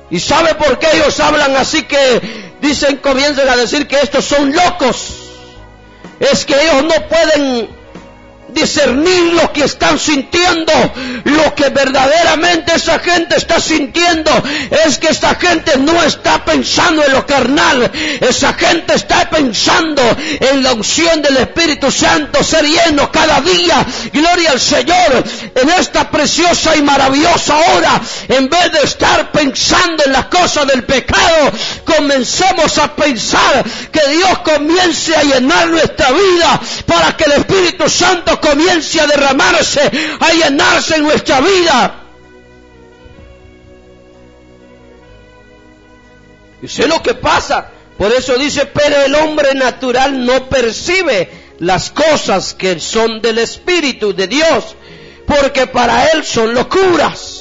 ¿Y sabe por qué ellos hablan así? Que dicen, comienzan a decir que estos son locos. Es que ellos no pueden discernir lo que están sintiendo. Lo que verdaderamente esa gente está sintiendo es que esta gente no está pensando en lo carnal. Esa gente está pensando en la unción del Espíritu Santo, ser lleno cada día. Gloria al Señor. En esta preciosa y maravillosa hora, en vez de estar pensando en las cosas del pecado, comencemos a pensar que Dios comience a llenar nuestra vida, para que el Espíritu Santo comience a derramarse, a llenarse en nuestra vida. Y sé lo que pasa. Por eso dice, pero el hombre natural no percibe las cosas que son del Espíritu de Dios, porque para él son locuras.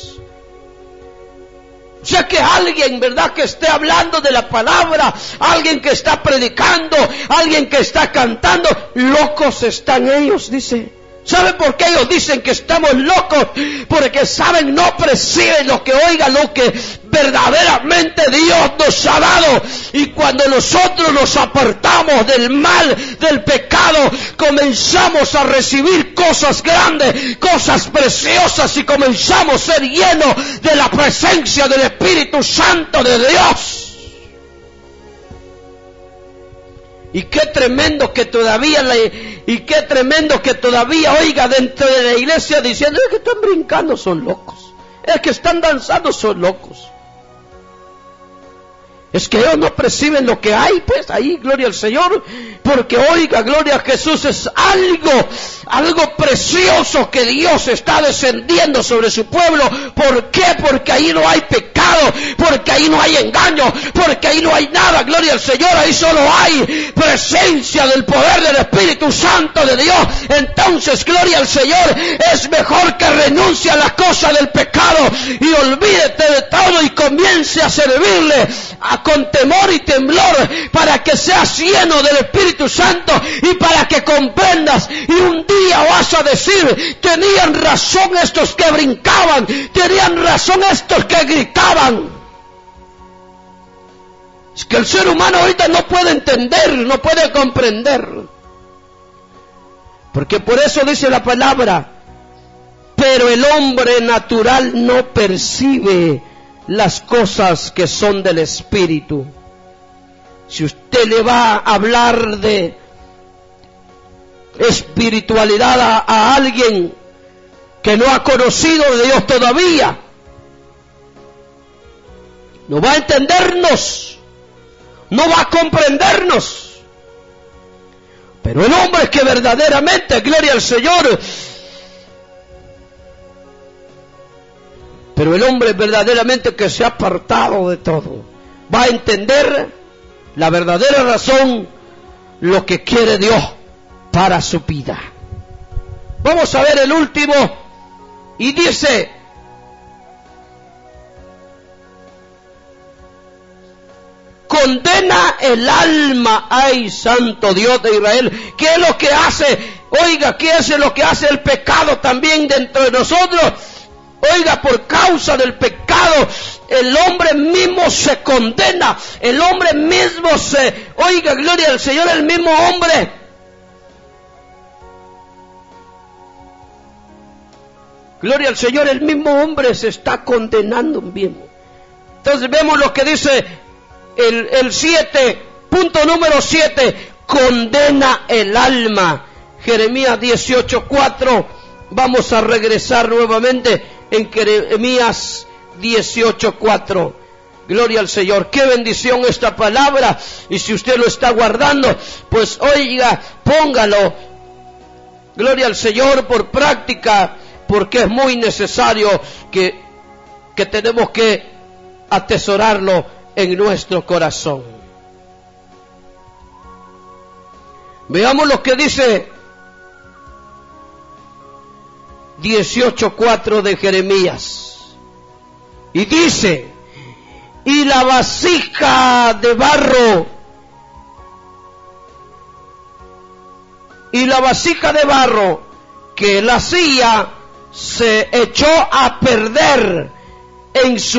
O sea que alguien, ¿verdad?, que esté hablando de la palabra, alguien que está predicando, alguien que está cantando, locos están ellos, dice. ¿Sabe por qué ellos dicen que estamos locos? Porque saben, no perciben lo que oigan, lo que verdaderamente Dios nos ha dado. Y cuando nosotros nos apartamos del mal, del pecado, comenzamos a recibir cosas grandes, cosas preciosas, y comenzamos a ser llenos de la presencia del Espíritu Santo de Dios. Y qué tremendo que todavía oiga dentro de la iglesia diciendo, es que están brincando, son locos. Es que están danzando, son locos. Es que ellos no perciben lo que hay, pues ahí, gloria al Señor, porque oiga, gloria a Jesús, es algo precioso que Dios está descendiendo sobre su pueblo. ¿Por qué? Porque ahí no hay pecado, porque ahí no hay engaño, porque ahí no hay nada, gloria al Señor, ahí solo hay presencia del poder del Espíritu Santo de Dios. Entonces, gloria al Señor, es mejor que renuncie a las cosas del pecado y olvídate de todo y comience a servirle con temor y temblor, para que seas lleno del Espíritu Santo y para que comprendas. Y un día vas a decir, tenían razón estos que brincaban, tenían razón estos que gritaban. Es que el ser humano ahorita no puede entender, no puede comprender. Porque por eso dice la palabra, pero el hombre natural no percibe las cosas que son del Espíritu. Si usted le va a hablar de espiritualidad a alguien que no ha conocido de Dios todavía, no va a entendernos, no va a comprendernos. Pero el hombre que verdaderamente, gloria al Señor, pero el hombre verdaderamente que se ha apartado de todo, va a entender la verdadera razón, lo que quiere Dios para su vida. Vamos a ver el último, y dice, condena el alma, ay santo Dios de Israel. ¿Qué es lo que hace? Oiga, ¿qué es lo que hace el pecado también dentro de nosotros? Oiga, por causa del pecado, el hombre mismo se condena, el hombre mismo oiga, gloria al Señor, el mismo hombre. Gloria al Señor, el mismo hombre se está condenando mismo. Entonces vemos lo que dice el 7, punto número 7, condena el alma. Jeremías 18:4, vamos a regresar nuevamente en Jeremías 18:4. Gloria al Señor, qué bendición esta palabra. Y si usted lo está guardando, pues oiga, póngalo, gloria al Señor, por práctica, porque es muy necesario que tenemos que atesorarlo en nuestro corazón. Veamos lo que dice 18:4 de Jeremías. Y dice, y la vasija de barro, que él hacía, se echó a perder en su